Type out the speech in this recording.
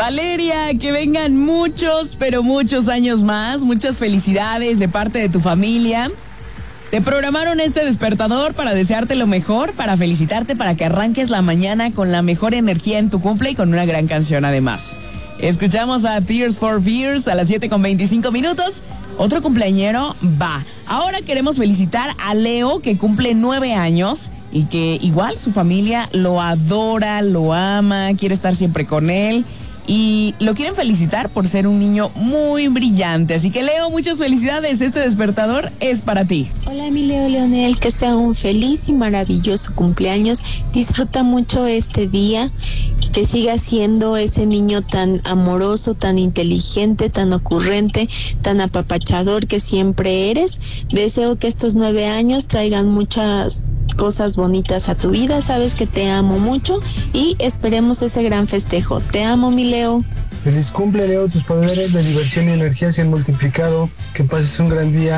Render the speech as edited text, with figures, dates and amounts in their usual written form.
Valeria, que vengan muchos, pero muchos años más. Muchas felicidades de parte de tu familia. Te programaron este despertador para desearte lo mejor, para felicitarte, para que arranques la mañana con la mejor energía en tu cumple y con una gran canción además. Escuchamos a Tears for Fears a las 7:25. Otro cumpleañero va. Ahora queremos felicitar a Leo, que cumple 9 años y que igual su familia lo adora, lo ama, quiere estar siempre con él. Y lo quieren felicitar por ser un niño muy brillante. Así que Leo, muchas felicidades. Este despertador es para ti. Hola, mi Leo Leonel, que sea un feliz y maravilloso cumpleaños. Disfruta mucho este día, que siga siendo ese niño tan amoroso, tan inteligente, tan ocurrente, tan apapachador que siempre eres. Deseo que estos 9 años traigan muchas cosas bonitas a tu vida. Sabes que te amo mucho y esperemos ese gran festejo. Te amo, mi Leo. Feliz cumple, Leo. Tus poderes de diversión y energía se han multiplicado. Que pases un gran día.